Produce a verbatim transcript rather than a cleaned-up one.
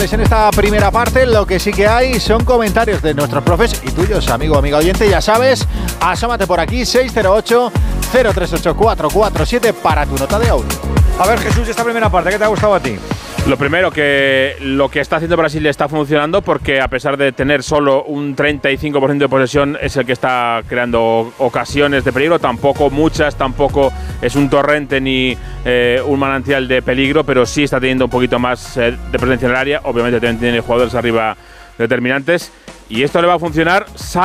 En esta primera parte lo que sí que hay son comentarios de nuestros profes y tuyos, amigo, amiga oyente, ya sabes, asómate por aquí, seis cero ocho, cero tres ocho, cuatro cuatro siete para tu nota de audio. A ver, Jesús, esta primera parte, ¿qué te ha gustado a ti? Lo primero, que lo que está haciendo Brasil está funcionando, porque a pesar de tener solo un treinta y cinco por ciento de posesión, es el que está creando ocasiones de peligro. Tampoco muchas, tampoco es un torrente ni eh, un manantial de peligro, pero sí está teniendo un poquito más eh, de presencia en el área. Obviamente también tiene jugadores arriba determinantes. Y esto le va a funcionar.